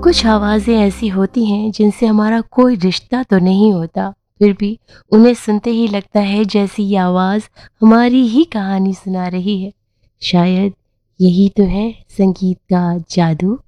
कुछ आवाज़ें ऐसी होती हैं जिनसे हमारा कोई रिश्ता तो नहीं होता, फिर भी उन्हें सुनते ही लगता है जैसे ये आवाज़ हमारी ही कहानी सुना रही है। शायद यही तो है संगीत का जादू।